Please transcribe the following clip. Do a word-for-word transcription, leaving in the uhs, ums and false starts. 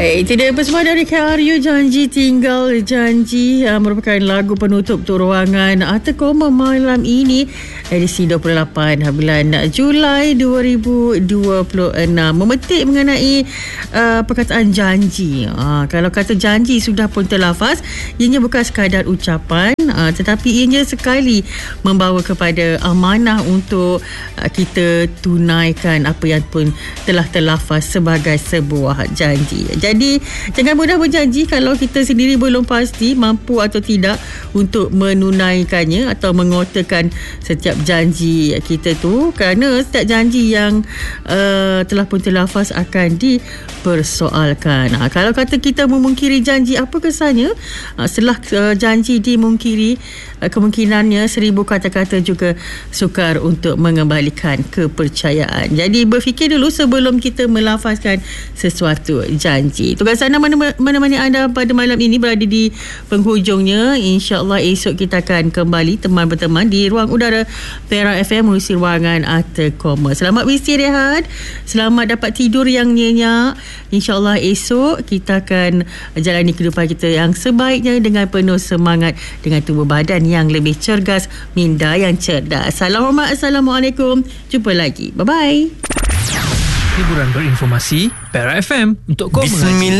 Eh, itu dia bersama dari K R U, Janji Tinggal Janji, uh, merupakan lagu penutup untuk ruangan Arta Koma malam ini, edisi dua puluh lapan bulan Julai dua ribu dua puluh enam. Memetik mengenai uh, perkataan janji. Uh, kalau kata janji sudah pun terlafaz, ianya bukan sekadar ucapan, uh, tetapi ianya sekali membawa kepada amanah untuk uh, kita tunaikan apa yang pun telah terlafaz sebagai sebuah janji. Jadi jangan mudah berjanji kalau kita sendiri belum pasti mampu atau tidak untuk menunaikannya atau mengotakan setiap janji kita tu, kerana setiap janji yang uh, telah pun terlafaz akan dipersoalkan. Ha, kalau kata kita memungkiri janji, apa kesannya? Ha, setelah uh, janji dimungkiri, uh, kemungkinannya seribu kata-kata juga sukar untuk mengembalikan kepercayaan. Jadi berfikir dulu sebelum kita melafazkan sesuatu janji. Tugas anda menemani anda pada malam ini berada di penghujungnya. InsyaAllah esok kita akan kembali teman berteman di ruang udara Perak F M melalui ruangan Arta Koma. Selamat beristirahat, selamat dapat tidur yang nyenyak. InsyaAllah esok kita akan jalani kehidupan kita yang sebaiknya dengan penuh semangat, dengan tubuh badan yang lebih cergas, minda yang cerdas. Salam hormat, Assalamualaikum. Jumpa lagi. Bye-bye. Hiburan berinformasi Perak F M untuk kau mengaji.